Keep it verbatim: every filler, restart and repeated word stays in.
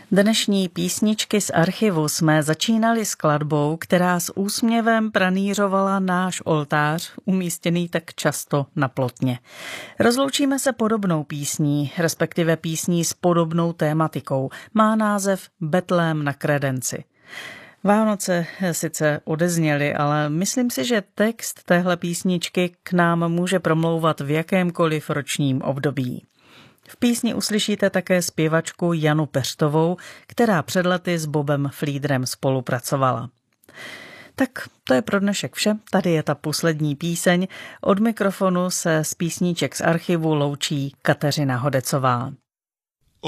Dnešní písničky z archivu jsme začínali skladbou, která s úsměvem pranířovala náš oltář, umístěný tak často na plotně. Rozloučíme se podobnou písní, respektive písní s podobnou tématikou. Má název Betlém na kredenci. Vánoce sice odezněly, ale myslím si, že text téhle písničky k nám může promlouvat v jakémkoliv ročním období. V písni uslyšíte také zpěvačku Janu Peřtovou, která před lety s Bobem Fliedrem spolupracovala. Tak to je pro dnešek vše, tady je ta poslední píseň. Od mikrofonu se z písniček z archivu loučí Kateřina Hodecová.